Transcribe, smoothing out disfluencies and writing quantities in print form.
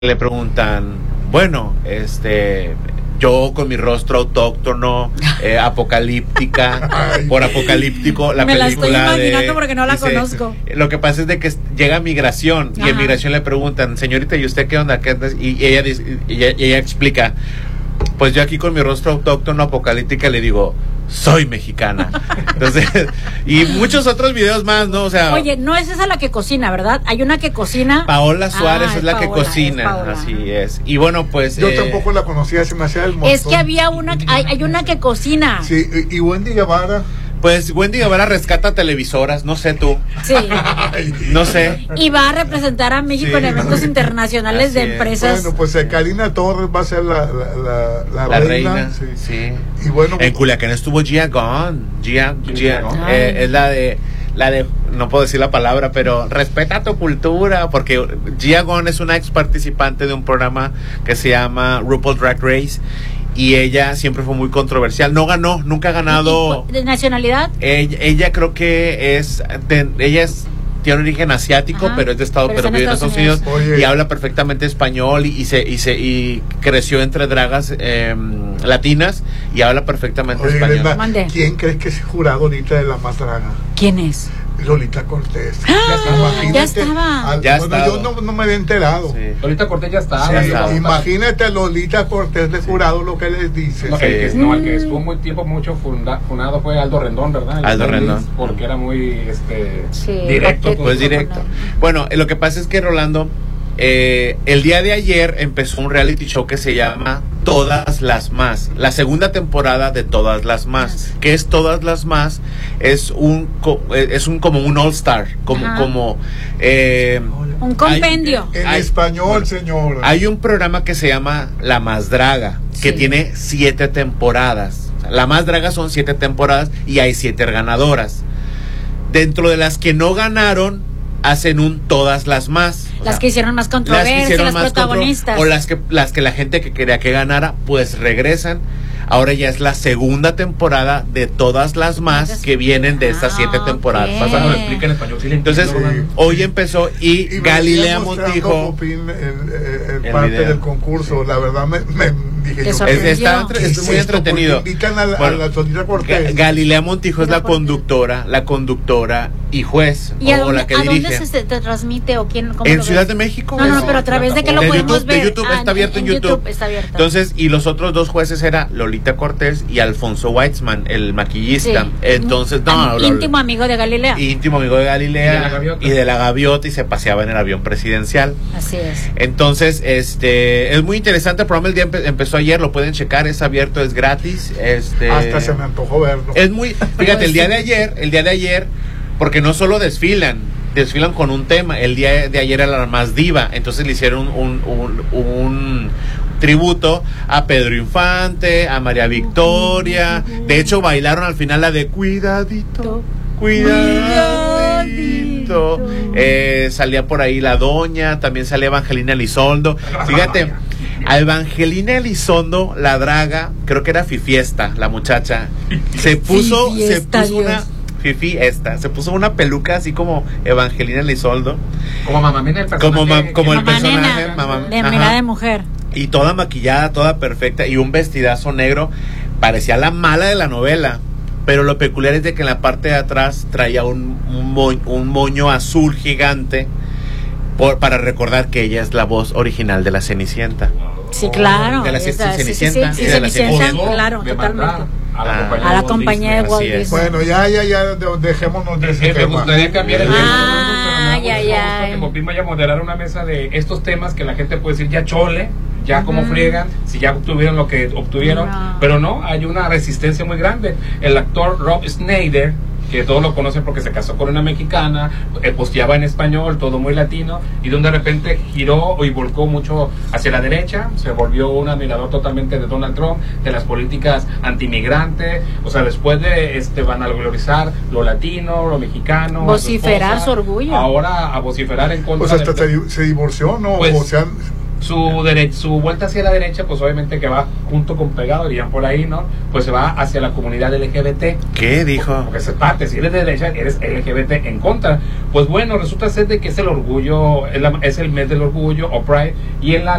le preguntan, bueno, yo con mi rostro autóctono, apocalíptica, por apocalíptico, la me película la estoy imaginando porque no la conozco. Lo que pasa es de que llega migración y en migración le preguntan, señorita, ¿y usted qué onda? Y ella dice, ella explica, pues yo aquí con mi rostro autóctono, apocalíptica, le digo, soy mexicana. Entonces, y muchos otros videos más, ¿no? O sea, oye, no es esa la que cocina, ¿verdad? Hay una que cocina. Paola Suárez es la Paola, que cocina, así es. Y bueno, pues yo tampoco la conocía, se me hacía el montón. Es que había una, hay una que cocina. Sí, y Wendy Guevara. Pues Wendy Guevara rescata televisoras, no sé tú. Sí. No sé. Y va a representar a México en eventos internacionales Así de es. empresas. Bueno, pues Karina Torres va a ser la reina. Sí. Y bueno, en Culiacán estuvo Gia Gon. Gia es la de no puedo decir la palabra, pero respeta tu cultura, porque Gia Gon es una ex participante de un programa que se llama RuPaul's Drag Race. Y ella siempre fue muy controversial. No ganó, nunca ha ganado. ¿De nacionalidad? Ella creo que tiene origen asiático, pero es de pero vive en Estados Unidos. Y habla perfectamente español y creció entre dragas latinas y habla perfectamente español. Linda, ¿quién crees que es jurado ahorita de la más draga? ¿Quién es? Lolita Cortés. Ya estaba. Yo no me había enterado. Sí. Lolita Cortés ya estaba. Imagínate Lolita Cortés de jurado lo que les dice. El que estuvo mucho fundado fue Aldo Rendón, ¿verdad? Aldo Rendón. Porque era muy directo. Pues directo. Bueno, lo que pasa es que Rolando, el día de ayer empezó un reality show que se llama Todas las Más, la segunda temporada de Todas las Más. ¿Qué es Todas las Más? Es como un all star, como un compendio en español, señor. Hay un programa que se llama La Más Draga, que tiene 7 temporadas. La Más Draga son 7 temporadas y hay 7 ganadoras. Dentro de las que no ganaron, hacen un Todas las Más. Las que hicieron más controversia, las protagonistas. O las que la gente que quería que ganara, pues regresan. Ahora ya es la segunda temporada de Todas las Más que vienen de estas 7 temporadas. Pasa, lo explica en español. Entonces, hoy empezó y Galilea Montijo. Parte del concurso, la verdad me dije yo. Es muy entretenido. Invitan a la Lolita Cortés. Galilea Montijo es la conductora y juez. ¿Y o la que dirige. ¿A dónde se transmite o quién? En Ciudad de México. No, pero a través de que lo podemos ver. De YouTube, está abierto en YouTube. Está abierto. Entonces, y los otros 2 jueces era Lolita Cortés y Alfonso Weitzman, el maquillista. Sí. Entonces, íntimo amigo de Galilea. Íntimo amigo de Galilea y de la gaviota, y se paseaba en el avión presidencial. Así es. Entonces, es muy interesante el programa. El día empezó ayer, lo pueden checar, es abierto, es gratis. Hasta se me antojó verlo. Es muy, fíjate, el día de ayer, porque no solo desfilan con un tema. El día de ayer era la más diva, entonces le hicieron un tributo a Pedro Infante, a María Victoria. De hecho, bailaron al final la de Cuidadito. Salía por ahí la doña, también salía Evangelina Elizondo. Fíjate, a Evangelina Elizondo, la draga, creo que era Fifiesta, la muchacha, se puso una peluca así como Evangelina Elizondo, como Mamá Nena, el personaje, como el personaje Mirada de mujer, y toda maquillada, toda perfecta, y un vestidazo negro, parecía la mala de la novela. Pero lo peculiar es de que en la parte de atrás traía un moño azul gigante para recordar que ella es la voz original de la Cenicienta. Sí, claro. De la Cenicienta. Sí, Cenicienta, claro, totalmente. A la compañía de Walt Disney. Bueno, ya, dejémonos de ese tema. Me gustaría cambiar el tema. Que Popín vaya a moderar una mesa de estos temas que la gente puede decir ya chole, ya como friegan, si ya obtuvieron lo que obtuvieron, pero no, hay una resistencia muy grande. El actor Rob Schneider, que todos lo conocen porque se casó con una mexicana, posteaba en español, todo muy latino, y de repente giró y volcó mucho hacia la derecha, se volvió un admirador totalmente de Donald Trump, de las políticas antimigrante, o sea, después de vanaglorizar lo latino, lo mexicano, vociferar su orgullo. Ahora a vociferar en contra pues hasta se divorció, ¿no? Pues, o sea, su vuelta hacia la derecha, pues obviamente que va junto con pegado, dirían por ahí, ¿no? Pues se va hacia la comunidad LGBT. ¿Qué dijo? Porque se parte, si eres de derecha, eres LGBT en contra. Pues bueno, resulta ser de que es el orgullo, es el mes del orgullo, o Pride, y en la